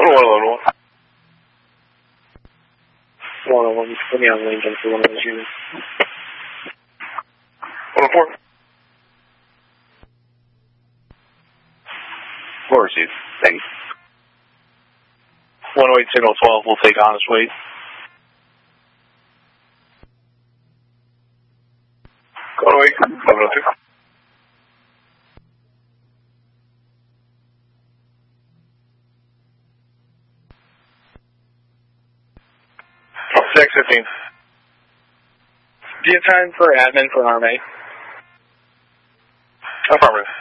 101. 101, put me on Lincoln for one of those units. 104. Floor received. Thank you. 108, signal 12, we'll take honest weight. Go to 8, 702. 615. Do you have time for admin for RMA? Affirmative.